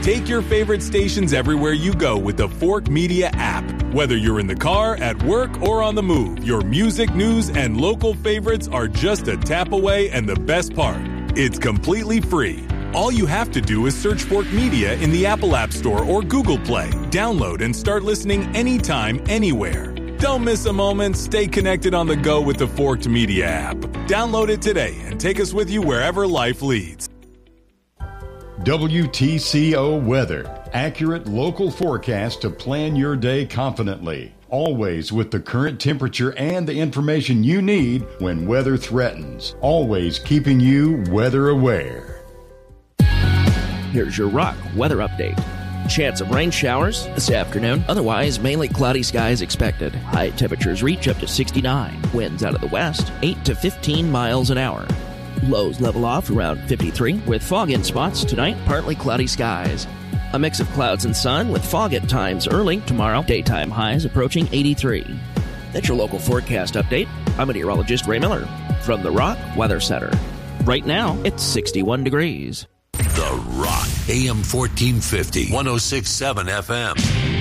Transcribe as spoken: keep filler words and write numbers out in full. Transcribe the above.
Take your favorite stations everywhere you go with the Fork Media app. Whether you're in the car, at work, or on the move, your music, news, and local favorites are just a tap away, and the best part, it's completely free. All you have to do is search Fork Media in the Apple App Store or Google Play. Download and start listening anytime, anywhere. Don't miss a moment. Stay connected on the go with the Forked Media app. Download it today and take us with you wherever life leads. W T C O Weather. Accurate local forecast to plan your day confidently. Always with the current temperature and the information you need when weather threatens. Always keeping you weather aware. Here's your Rock weather update. Chance of rain showers this afternoon. Otherwise, mainly cloudy skies expected. High temperatures reach up to sixty-nine. Winds out of the west, eight to fifteen miles an hour. Lows level off around fifty-three, with fog in spots tonight, partly cloudy skies. A mix of clouds and sun with fog at times early tomorrow. Daytime highs approaching eighty-three. That's your local forecast update. I'm meteorologist Ray Miller from the Rock Weather Center. Right now, it's sixty-one degrees. The Rock, A M fourteen fifty, one oh six point seven F M.